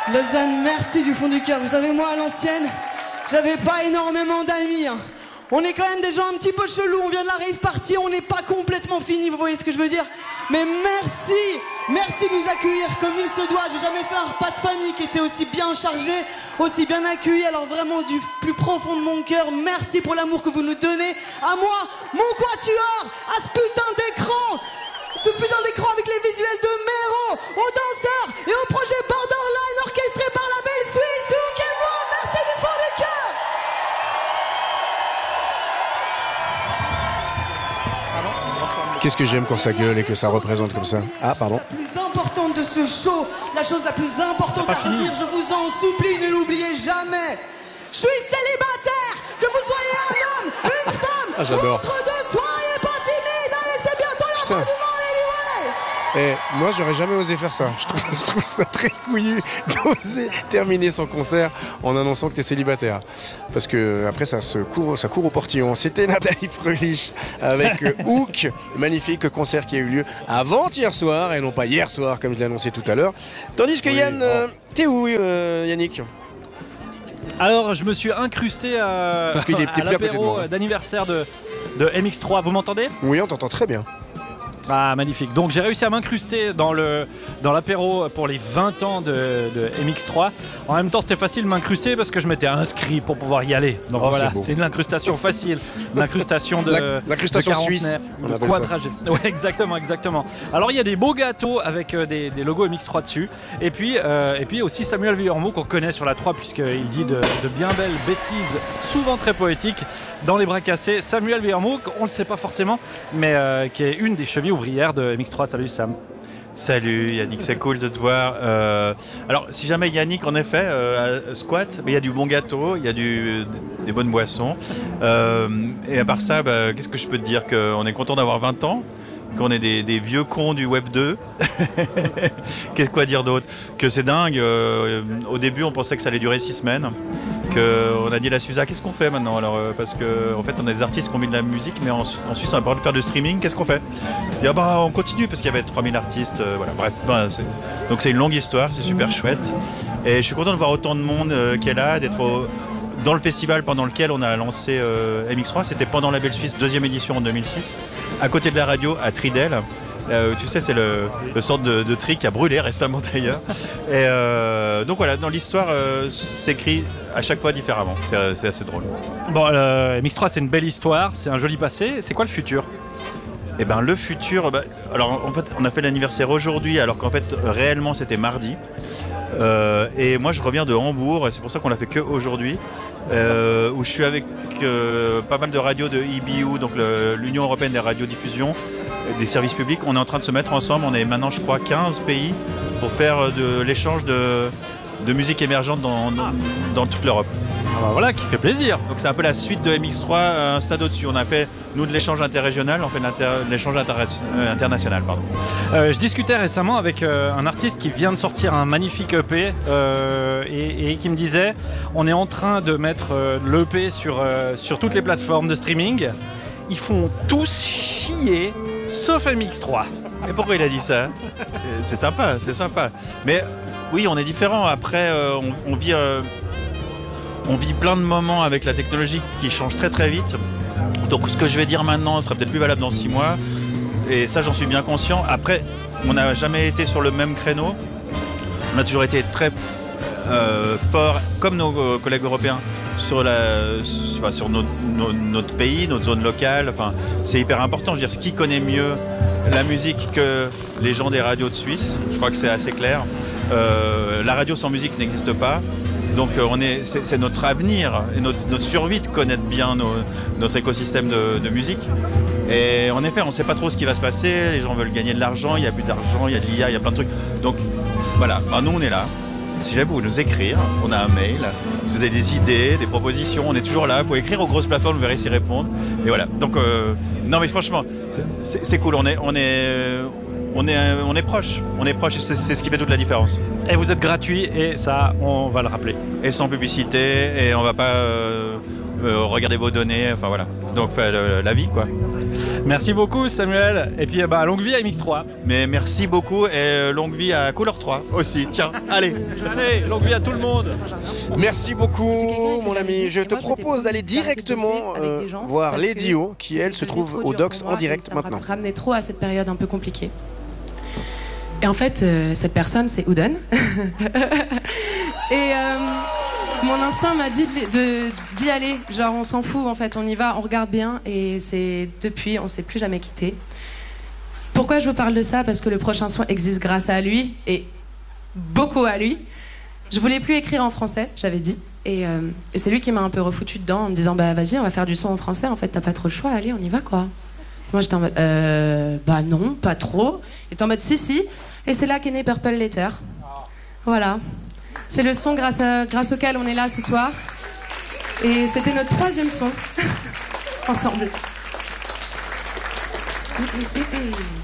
Lausanne, merci du fond du cœur. Vous savez, moi, à l'ancienne, j'avais pas énormément d'amis. Hein. On est quand même des gens un petit peu chelous. On vient de la rave party, on n'est pas complètement fini, vous voyez ce que je veux dire? Mais merci de nous accueillir comme il se doit. J'ai jamais fait un repas de famille qui était aussi bien chargé, aussi bien accueilli. Alors vraiment, du plus profond de mon cœur, merci pour l'amour que vous nous donnez. À moi, mon quatuor, à ce putain d'écran. Ce putain d'écran avec les visuels de Méro, aux danseurs et au projet Borderline orchestré par la belle Suisse, Hook et moi, merci du fond du cœur. Qu'est-ce que j'aime quand ça gueule et que ça représente comme ça. Ah, pardon. La plus importante de ce show, la chose la plus importante à retenir, je vous en supplie, ne l'oubliez jamais. Je suis célibataire, que vous soyez un homme, une femme, j'adore. entre deux, soyez pas timide, allez, c'est bientôt la fin du monde. Et moi, j'aurais jamais osé faire ça. Je trouve ça très couillu d'oser terminer son concert en annonçant que t'es célibataire. Parce que après, ça court au portillon. C'était Nathalie Fröhlich avec Hook. Magnifique concert qui a eu lieu avant-hier soir et non pas hier soir, comme je l'ai annoncé tout à l'heure. Tandis que Yann, t'es où, Yannick ? Alors, je me suis incrusté à l'apéro d'anniversaire de MX3. Vous m'entendez ? Oui, on t'entend très bien. Ah, magnifique. Donc j'ai réussi à m'incruster dans l'apéro pour les 20 ans de MX3. En même temps, c'était facile de m'incruster parce que je m'étais inscrit pour pouvoir y aller. Donc voilà, c'est une incrustation facile. Une incrustation l'incrustation suisse. Ouais, exactement. Alors il y a des beaux gâteaux avec des logos MX3 dessus. Et puis aussi Samuel Vuillermoz qu'on connaît sur la 3 puisqu'il dit de bien belles bêtises, souvent très poétiques, dans les bras cassés. Samuel Vuillermoz, on ne le sait pas forcément, mais qui est une des chevilles ouvrière de MX3. Salut Sam. Salut Yannick, c'est cool de te voir. Alors si jamais Yannick en effet squat, il y a du bon gâteau, il y a des bonnes boissons. Et à part ça, qu'est-ce que je peux te dire, qu'on est content d'avoir 20 ans, qu'on est des vieux cons du Web 2. Qu'est-ce quoi dire d'autre? Que c'est dingue. Au début on pensait que ça allait durer 6 semaines. On a dit à la Suza, qu'est-ce qu'on fait maintenant alors parce que en fait on a des artistes qui ont mis de la musique, mais en Suisse on a pas le droit de faire de streaming, qu'est-ce qu'on fait? Et on continue parce qu'il y avait 3000 artistes, voilà, bref, donc c'est une longue histoire, c'est super chouette et je suis content de voir autant de monde qui est là, d'être dans le festival pendant lequel on a lancé MX3. C'était pendant la Belle Suisse 2e édition en 2006, à côté de la radio à Tridel. Tu sais, c'est le sorte de tri qui a brûlé récemment d'ailleurs. Et donc voilà, dans l'histoire, s'écrit à chaque fois différemment. C'est assez drôle. Bon, MX3, c'est une belle histoire, c'est un joli passé. C'est quoi le futur ? Eh ben le futur, alors en fait, on a fait l'anniversaire aujourd'hui, alors qu'en fait réellement c'était mardi. Et moi, je reviens de Hambourg, et c'est pour ça qu'on l'a fait que aujourd'hui, où je suis avec pas mal de radios de EBU, donc l'Union Européenne des radiodiffusions, des services publics. On est en train de se mettre ensemble, on est maintenant je crois 15 pays pour faire de l'échange de musique émergente dans toute l'Europe. Ah bah voilà, qui fait plaisir. Donc c'est un peu la suite de MX3, un stade au-dessus. On a fait, nous, de l'échange interrégional, on fait de l'échange international. Pardon. Je discutais récemment avec un artiste qui vient de sortir un magnifique EP et qui me disait, on est en train de mettre l'EP sur toutes les plateformes de streaming. Ils font tous chier, sauf MX3. Et pourquoi il a dit ça? C'est sympa. Mais oui, on est différents. Après, on vit plein de moments avec la technologie qui change très très vite. Donc ce que je vais dire maintenant sera peut-être plus valable dans 6 mois. Et ça, j'en suis bien conscient. Après, on n'a jamais été sur le même créneau. On a toujours été très fort, comme nos collègues européens, sur notre pays, notre zone locale. Enfin, c'est hyper important. Je veux dire, qui connaît mieux la musique que les gens des radios de Suisse? Je crois que c'est assez clair. La radio sans musique n'existe pas. Donc c'est notre avenir et notre survie de connaître bien notre écosystème de musique. Et en effet, on ne sait pas trop ce qui va se passer. Les gens veulent gagner de l'argent, il n'y a plus d'argent, il y a de l'IA, il y a plein de trucs. Donc voilà, nous on est là. Si jamais vous voulez nous écrire, on a un mail. Si vous avez des idées, des propositions, on est toujours là. Vous pouvez écrire aux grosses plateformes, vous verrez s'y répondre. Et voilà. Donc non mais franchement, c'est cool. On est proche. On est proche et c'est ce qui fait toute la différence. Et vous êtes gratuit et ça, on va le rappeler. Et sans publicité et on va pas regarder vos données. Enfin voilà. Donc la vie quoi. Merci beaucoup Samuel. Et puis longue vie à MX3. Mais merci beaucoup et longue vie à Couleur 3 aussi. Tiens, allez. Allez, longue vie à tout le monde. Merci beaucoup, mon ami. Je te propose d'aller directement voir Lady O, qui elle se trouve au Docs en direct maintenant. Ça me ramenait trop à cette période un peu compliquée. Et en fait, cette personne, c'est Ouden. Et mon instinct m'a dit d'y aller. Genre, on s'en fout, en fait, on y va, on regarde bien. Et c'est depuis, on s'est plus jamais quitté. Pourquoi je vous parle de ça? Parce que le prochain son existe grâce à lui et beaucoup à lui. Je voulais plus écrire en français, j'avais dit. Et c'est lui qui m'a un peu refoutu dedans en me disant vas-y, on va faire du son en français. En fait, t'as pas trop le choix, allez, on y va, quoi. Moi, j'étais en mode non, pas trop. Il était en mode si. Et c'est là qu'est né Purple Letter. Voilà. C'est le son grâce auquel on est là ce soir. Et c'était notre 3e son ensemble.